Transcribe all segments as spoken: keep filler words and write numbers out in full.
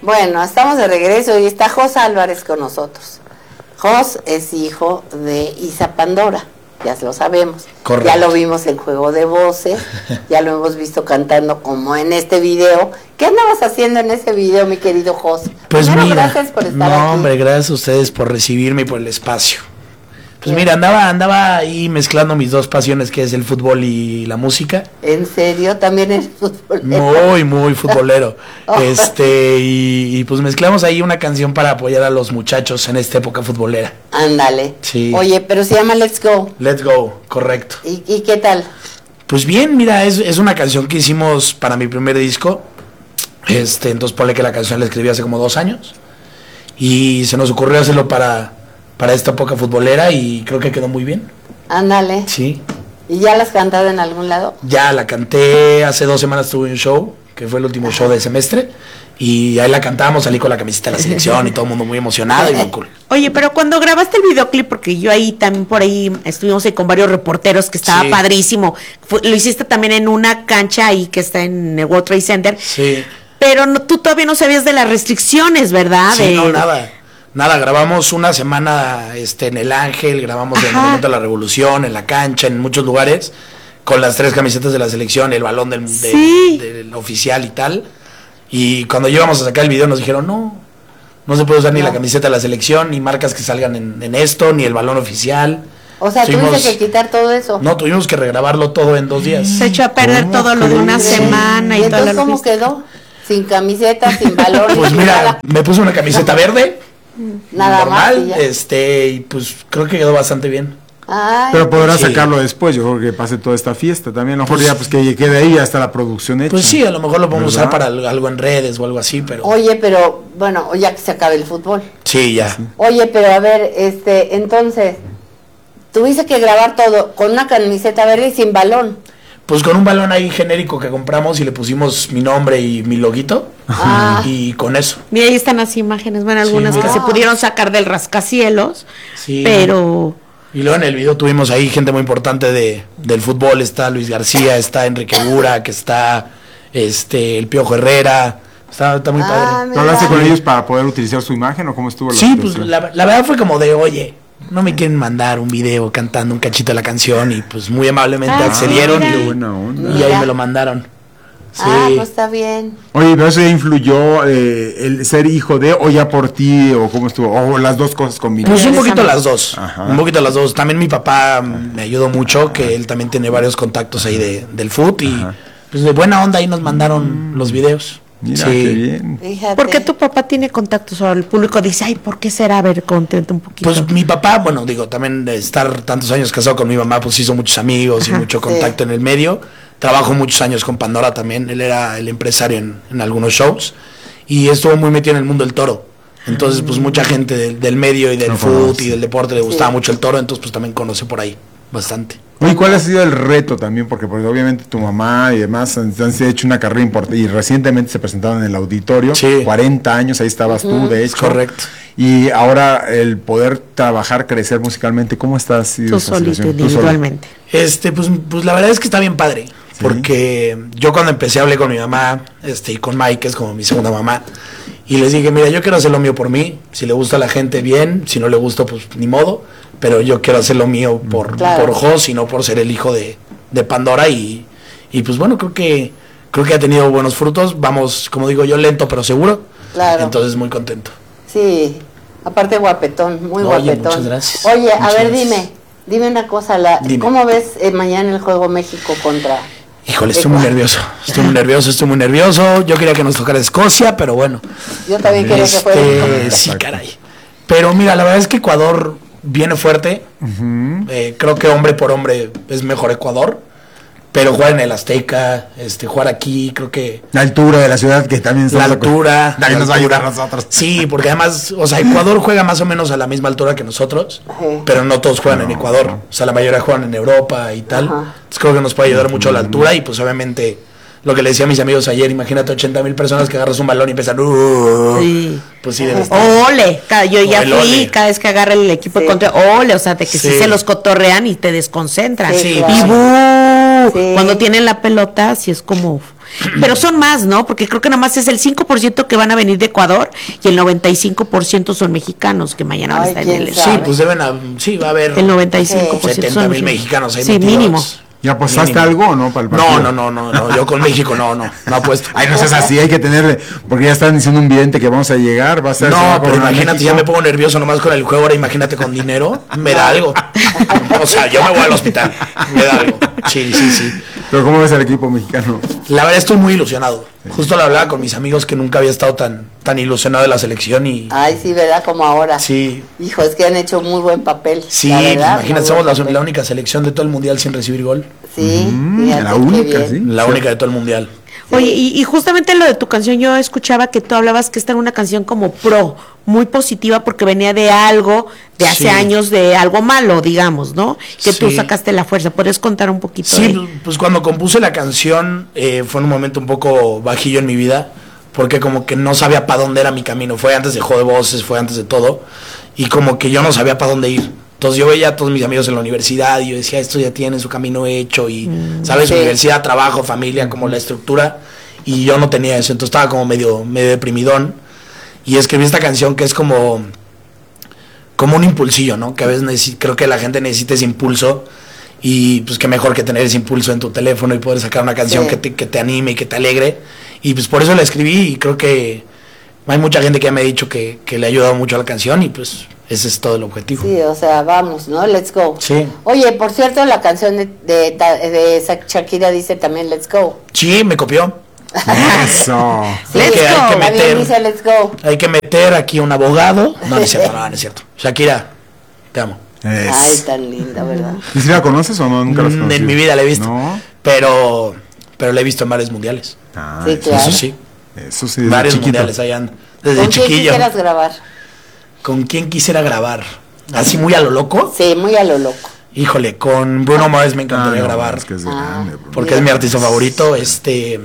Bueno, estamos de regreso y está Jos Álvarez con nosotros. Jos es hijo de Isa Pandora, ya lo sabemos. Correcto. Ya lo vimos en Juego de Voces, ya lo hemos visto cantando como en este video. ¿Qué andabas haciendo en ese video, mi querido Jos? Pues Primero, mira, gracias por estar no, aquí. hombre, gracias a ustedes por recibirme y por el espacio. Pues mira, andaba andaba ahí mezclando mis dos pasiones, que es el fútbol y la música. ¿En serio? ¿También eres futbolero? Muy, muy futbolero. Oh. Este, y, y pues mezclamos ahí una canción para apoyar a los muchachos en esta época futbolera. Ándale. Sí. Oye, pero se llama Let's Go. Let's Go, correcto. ¿Y, y qué tal? Pues bien, mira, es, es una canción que hicimos para mi primer disco. Este, entonces ponle que la canción la escribí hace como dos años. Y se nos ocurrió hacerlo para, para esta época futbolera y creo que quedó muy bien. Ándale. Sí. ¿Y ya la has cantado en algún lado? Ya la canté, hace dos semanas tuve un show, que fue el último show del semestre. Y ahí la cantamos, salí con la camiseta de la selección y todo el mundo muy emocionado y muy cool. Oye, pero cuando grabaste el videoclip, porque yo ahí también por ahí estuvimos ahí con varios reporteros, que estaba Sí. padrísimo. Fue- lo hiciste también en una cancha ahí que está en el World Trade Center. Sí. Pero no, tú todavía no sabías de las restricciones, ¿verdad? Sí, de... no, nada. Nada, grabamos una semana este, en El Ángel, grabamos en el Ajá. Monumento a la Revolución, en la cancha, en muchos lugares, con las tres camisetas de la selección, el balón del, de- Sí. del oficial y tal. Y cuando llegamos a sacar el video nos dijeron, no, no se puede usar ni No. la camiseta de la selección, ni marcas que salgan en, en esto, ni el balón oficial. O sea, Tuvimos- tuviste que quitar todo eso. No, tuvimos que regrabarlo todo en dos días. Se echó a perder ¿Cómo todo lo de una crees? semana y, ¿Y toda la entonces cómo logística. quedó? Sin camiseta, sin balón, Pues sin mira, nada. me puse una camiseta verde, Nada normal, más. y ya. este, y pues creo que quedó bastante bien. Ay, Pero podrás Sí. sacarlo después, yo creo que pase toda esta fiesta también. A lo mejor ya pues que quede ahí hasta la producción hecha. Pues sí, a lo mejor lo podemos usar ¿Verdad? para al- algo en redes o algo así, pero Oye, pero bueno, ya que se acabe el fútbol. sí, ya. Oye, pero a ver, este, entonces, tuviste que grabar todo con una camiseta verde y sin balón. Pues con un balón ahí genérico que compramos y le pusimos mi nombre y mi loguito Ah. y con eso. Mira, ahí están las imágenes, bueno, algunas Sí, que mira. se pudieron sacar del rascacielos, Sí. pero... Y luego en el video tuvimos ahí gente muy importante de del fútbol, está Luis García, está Enrique Bura, que está este el Piojo Herrera, está, está muy Ah, padre. mira. ¿Tú hablaste con ellos para poder utilizar su imagen o cómo estuvo la Sí, pues situación? la, la verdad fue como de, oye, no me quieren mandar un video cantando un cachito de la canción y pues muy amablemente Ah, accedieron mira. Qué y, buena onda. y ahí Mira. me lo mandaron. Sí. Ah, pues está bien. Oye, pero eso ya influyó eh, el ser hijo de o ya por ti o cómo estuvo, o las dos cosas combinadas. Pues un poquito Regresamos. las dos, Ajá. un poquito las dos. También mi papá me ayudó mucho, que él también tiene varios contactos ahí de, del fútbol y Ajá. pues de buena onda ahí nos mandaron los videos. Mira, Sí. qué bien. Fíjate. Porque tu papá tiene contactos, o el público dice, ay, ¿por qué será? A ver, contenta un poquito. Pues mi papá, bueno, digo, también de estar tantos años casado con mi mamá, pues hizo muchos amigos y Ajá. mucho contacto en el medio. Trabajó muchos años con Pandora también, él era el empresario en, en algunos shows y estuvo muy metido en el mundo del toro. Entonces, pues mucha gente del, del medio y del Lo fútbol conoce. y del deporte le gustaba Sí. mucho el toro, entonces pues también conoce por ahí bastante. Oye, ¿cuál ha sido el reto también? Porque, porque obviamente tu mamá y demás han, han hecho una carrera importante y recientemente se presentaron en el auditorio. Sí. cuarenta años, ahí estabas tú, de hecho. correcto. Y ahora el poder trabajar, crecer musicalmente, ¿cómo estás? Tú solito, individualmente. Este, pues, pues la verdad es que está bien padre. Sí. Porque yo cuando empecé hablé con mi mamá, este, y con Mike, que es como mi segunda mamá, y les dije, mira, yo quiero hacer lo mío por mí. Si le gusta a la gente, bien. Si no le gusta, pues ni modo. Pero yo quiero hacer lo mío por, Claro. por Jos y no por ser el hijo de, de Pandora. Y, y pues bueno, creo que creo que ha tenido buenos frutos. Vamos, como digo yo, lento pero seguro. Claro. Entonces muy contento. Sí, aparte guapetón, muy Oye, guapetón. muchas gracias. Oye, a Muchas ver, gracias. dime, dime una cosa, la, Dime. ¿cómo ves eh, mañana el juego México contra... Híjole, estoy muy nervioso. Estoy muy nervioso, estoy muy nervioso. Yo quería que nos tocara Escocia, pero bueno. Yo también quería que fuera... Este, sí, caray. Pero mira, la verdad es que Ecuador viene fuerte. Eh, creo que hombre por hombre es mejor Ecuador. Pero jugar en el Azteca, este, jugar aquí, creo que La altura de la ciudad, que también la estamos- altura. También la nos va a ayudar a altura. nosotros. Sí, porque además, o sea, Ecuador juega más o menos a la misma altura que nosotros, Sí. pero no todos juegan en Ecuador. O sea, la mayoría juegan en Europa y tal. Ajá. Entonces creo que nos puede ayudar mucho a la altura y pues obviamente lo que le decía a mis amigos ayer, imagínate ochenta mil personas que agarras un balón y empiezan, "Uh", Sí. pues sí debe estar. Ole, cada- yo ya O el fui, ole. cada vez que agarra el equipo Sí. de contra, ole, o sea, de que sí. Sí. se los cotorrean y te desconcentran. Sí, y claro. ¡bu! Sí. Cuando tienen la pelota, sí es como, Pero son más, ¿no? Porque creo que nada más es el cinco por ciento que van a venir de Ecuador y el noventa y cinco por ciento son mexicanos que mañana van a Ay, estar en ¿quién el sabe? Sí, pues deben, a- sí, va a haber El noventa y cinco por ciento setenta son mil mexicanos ahí Sí, metidos. mínimo. ¿Ya apostaste Mínimo. algo o no para el No, partido? no, no, no, no, yo con México no, no, no apuesto. Ay, no seas así, hay que tenerle, porque ya están diciendo un vidente que vamos a llegar, va a ser... se va No, a pero coronar imagínate, México. ya me pongo nervioso nomás con el juego, ahora imagínate con dinero, me da algo. O sea, yo me voy al hospital, me da algo. Sí, sí, sí. Pero ¿cómo ves al equipo mexicano? La verdad estoy muy ilusionado. Justo lo hablaba con mis amigos que nunca había estado tan, tan ilusionado de la selección y Ay, sí, ¿verdad? Como ahora. sí, Hijo, es que han hecho muy buen papel. sí, la pues verdad, imagínate, muy somos buen la, papel. la única selección de todo el mundial sin recibir gol. Sí, Mm, fíjate la qué única, bien. ¿sí? La única de todo el mundial. Oye, y, y justamente lo de tu canción, yo escuchaba que tú hablabas que esta era una canción como pro, muy positiva porque venía de algo, de hace Sí. años, de algo malo, digamos, ¿no? Que tú Sí. sacaste la fuerza. ¿Podrías contar un poquito? Sí, de- pues, pues cuando compuse la canción eh, fue en un momento un poco bajillo en mi vida, porque como que no sabía para dónde era mi camino. Fue antes de Juego de Voces, fue antes de todo, y como que yo no sabía para dónde ir. Entonces yo veía a todos mis amigos en la universidad y yo decía, estos ya tienen su camino hecho y, ¿sabes? sí. Universidad, trabajo, familia, como la estructura, y yo no tenía eso, entonces estaba como medio, medio deprimidón, y escribí esta canción que es como, como un impulsillo, ¿no? Que a veces necesi- creo que la gente necesita ese impulso, y pues qué mejor que tener ese impulso en tu teléfono y poder sacar una canción Sí. que, te, que te anime y que te alegre, y pues por eso la escribí, y creo que hay mucha gente que ya me ha dicho que, que le ha ayudado mucho a la canción, y pues ese es todo el objetivo. Sí, o sea, vamos, ¿no? Let's go. Sí. Oye, por cierto, la canción de, de, de Shakira dice también Let's go. Sí, me copió. Eso. Sí, Let's que go. hay que también meter- dice Let's go. Hay que meter aquí un abogado. No, no es cierto, no, no es cierto. Shakira, te amo. Es. Ay, tan linda, ¿verdad? ¿Y si la conoces o no? Nunca la has Mm, conocido. En mi vida la he visto. No. Pero, pero la he visto en varios mundiales. Ah, Sí, eso, claro. Eso sí. eso sí, desde Varios chiquito. mundiales allá ando. Desde ¿Con quién chiquillo. quisieras grabar? ¿Con quién quisiera grabar? Así muy a lo loco. Sí, muy a lo loco. Híjole, con Bruno Mars me Ah, encantaría no, grabar. es que es Ah. grande, bro. Porque es mi artista favorito. Este,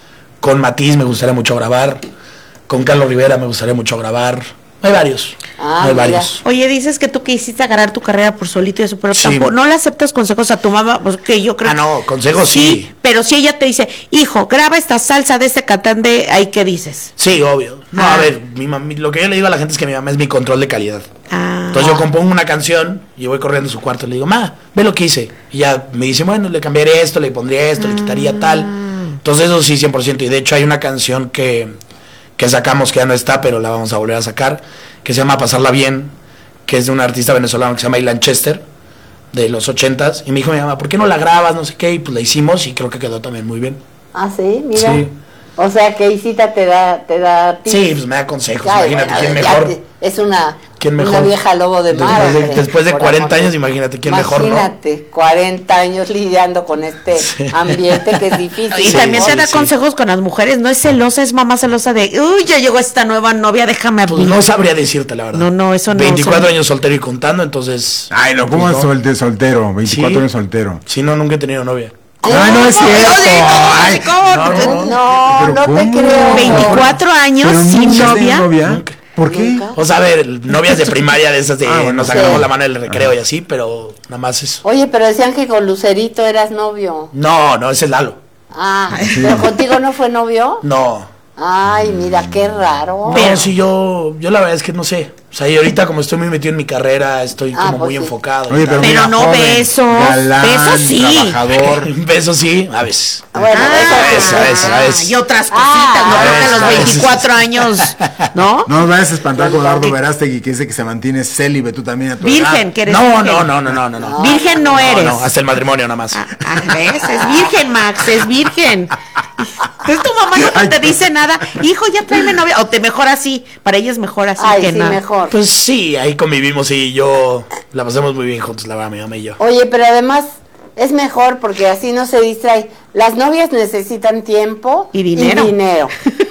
con Matiz me gustaría mucho grabar. Con Carlos Rivera me gustaría mucho grabar. Hay varios. Ah, hay mira. varios. Oye, dices que tú quisiste agarrar tu carrera por solito y eso, pero Sí. tampoco, no le aceptas consejos a tu mamá, porque yo creo Ah, no, consejos sí. pero si ella te dice, hijo, graba esta salsa de este cantante, ¿ahí qué dices? Sí, obvio. No, Ah. a ver, mi mami- lo que yo le digo a la gente es que mi mamá es mi control de calidad. Ah, Entonces yo compongo una canción y voy corriendo a su cuarto y le digo, ma, ve lo que hice. Y ya me dice, bueno, le cambiaría esto, le pondría esto, le quitaría tal. Entonces eso sí, cien por ciento. Y de hecho hay una canción que, que sacamos que ya no está, pero la vamos a volver a sacar, que se llama Pasarla Bien, que es de un artista venezolano que se llama Ilan Chester, de los ochentas. Y me dijo mi mamá, ¿por qué no la grabas? No sé qué. Y pues la hicimos y creo que quedó también muy bien. Ah, sí, mira. Sí. O sea, que Isita te da, te da tips. Sí, pues me da consejos. Ay, Imagínate, bueno, ¿quién ya mejor? te- es una, ¿Quién una mejor? vieja lobo de mar. Después de- hombre, después de por cuarenta amor de- años, imagínate, ¿quién mejor, no? Imagínate, cuarenta años lidiando con este ambiente que es difícil. y Sí, también sí, te da sí. consejos con las mujeres, no es celosa, es mamá celosa de, uy, ya llegó esta nueva novia, déjame a Pues mí. no sabría decirte la verdad. No, no, eso no, veinticuatro son- años soltero y contando, entonces. Ay, no, ¿cómo pues es solte- soltero? veinticuatro Sí. años soltero. Si no, nunca he tenido novia. Ay, no es cierto. Ay, ¿Cómo? No, no, No, ¿Pero no te cómo? creo. veinticuatro años pero sin nunca has novia. tenido novia. Nunca. ¿Por qué? Nunca. O sea, a ver, novias de primaria de esas de Ah, bueno, nos sí. agarramos la mano en el recreo y así, pero nada más eso. Oye, pero decían que con Lucerito eras novio. No, no, ese es Lalo. Ah, ¿pero contigo no fue novio? No. Ay, mira, qué raro. No, sí, yo, yo la verdad es que no sé. O sea, y ahorita como estoy muy metido en mi carrera, estoy Ah, como pues muy sí. enfocado. y Oye, tal. pero, Pero mira, no joven, besos, galán, besos sí. trabajador. Besos sí, a veces. Bueno, Ah, eso a veces, a veces. y otras cositas, Ah, no a creo que a veces, los a veces. veinticuatro años, ¿no? No nos vayas a espantar con Eduardo Verástegui, que dice que se mantiene célibe, tú también a tu Virgen, edad. que eres No, virgen. no, no, no, no, no, no. Virgen no, No, eres. no, hasta el matrimonio nada más. Ah, ah, ¿ves? Es virgen, Max, es virgen. Entonces tu mamá no Ay, te dice nada, hijo, ya tráeme novia, o te mejor así, para ella es mejor así Ay, que sí, nada. mejor. Pues sí, ahí convivimos y yo la pasamos muy bien juntos, la verdad, mi mamá y yo. Oye, pero además es mejor porque así no se distrae. Las novias necesitan tiempo Y dinero. dinero.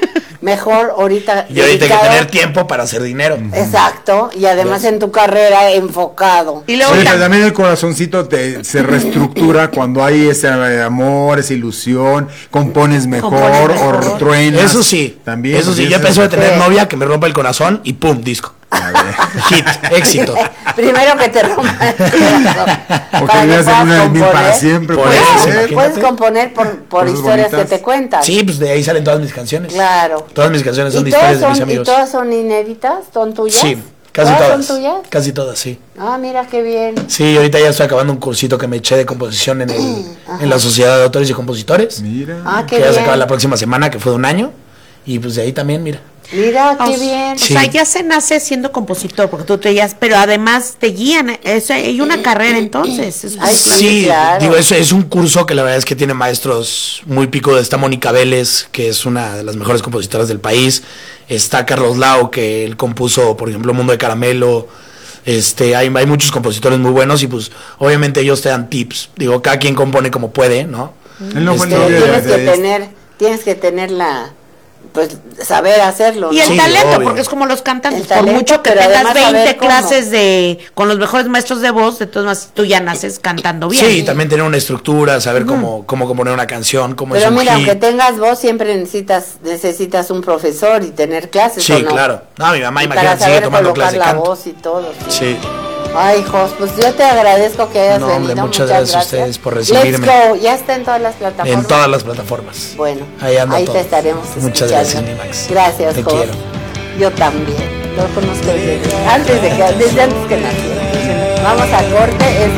Mejor ahorita. Y ahorita hay que dedicado- tener tiempo para hacer dinero. Exacto, y además en tu carrera enfocado. Y luego Oye, ta- pero también el corazoncito te, se reestructura cuando hay ese eh, amor, esa ilusión, compones mejor, Compones mejor. o truenas. Eso sí, También. eso sí, porque yo ese- empiezo de tener Sí. novia que me rompa el corazón y pum, disco. Ya Hit, éxito. Primero que te rompa el corazón. O que Para debías ser puedas una de mí para componer. siempre. Por puede eso, ser. imagínate. Puedes componer por, por Cosas historias bonitas. que te cuentan. Sí, pues de ahí salen todas mis canciones. Claro. Todas mis canciones son de ¿Y todas historias de mis son, ¿Y amigos. todas son inéditas? ¿Son tuyas? Sí, casi ¿Todas todas. son tuyas? Casi todas, sí. Ah, mira qué bien. Sí, ahorita ya estoy acabando un cursito que me eché de composición en, el, en la Sociedad de Autores y Compositores. Mira. Ah, qué que ya se bien. acaba la próxima semana, que fue de un año. Y pues de ahí también, mira. Mira qué O- bien. O Sí. sea, ya se nace siendo compositor, porque tú te guías, pero además te guían. Eso, hay una carrera entonces. Es Ay, como- sí, Sí, claro. digo, es, es un curso que la verdad es que tiene maestros muy pico. Está Mónica Vélez, que es una de las mejores compositoras del país. Está Carlos Lao, que él compuso, por ejemplo, Mundo de Caramelo. Este, hay, hay muchos compositores muy buenos y pues obviamente ellos te dan tips. Digo, cada quien compone como puede, ¿no? Él no fue Este, novio de- tienes de- que tener, tienes que tener la, pues, saber hacerlo. Y ¿no? el Sí, talento, obvio. porque es como los cantantes, El por talento, mucho que pero tengas además saber veinte cómo. clases de con los mejores maestros de voz, de todas maneras tú ya naces cantando bien. Sí, también tener una estructura, saber cómo, cómo componer una canción, cómo Pero es un mira, hit. aunque tengas voz, siempre necesitas necesitas un profesor y tener clases. Sí, ¿o no? claro. No, mi mamá, Y imagínate, para sigue saber tomando colocar clases de la canto. voz y todo. Sí. Sí. Ay, Jos, pues yo te agradezco que hayas No, venido. hombre, muchas gracias a ustedes por recibirme. Let's Go, ya está en todas las plataformas. En todas las plataformas. Bueno, Ahí anda ahí todo. te estaremos escuchando. Muchas gracias, mi Max. Gracias, Te Jos. quiero. Yo también. Lo conozco desde antes de que, desde antes que naciera. Vamos a corte. Es